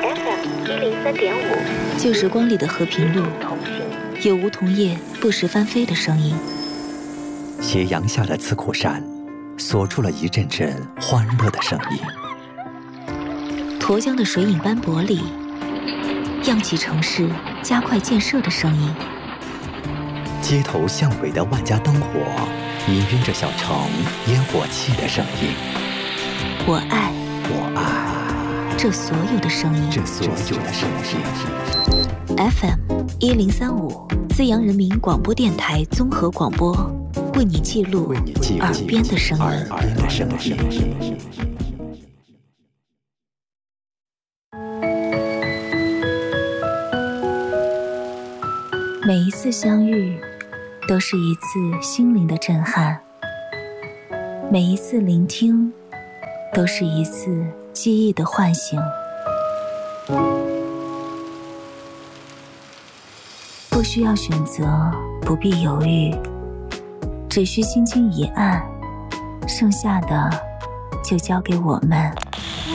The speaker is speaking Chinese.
FM103.5，旧时光里的和平路，有梧桐叶不时翻飞的声音。 斜阳下的刺库山，锁出了一阵阵欢乐的声音。 沱江的水影斑驳里，漾起城市加快建设的声音。 街头巷尾的万家灯火，氤氲着小城烟火气的声音。 我爱这所有的声音。FM1035，资阳人民广播电台综合广播，为你记录耳边的声音。每一次相遇，都是一次心灵的震撼；每一次聆听，都是一次记忆的唤醒。不需要选择，不必犹豫，只需轻轻一按，剩下的就交给我们。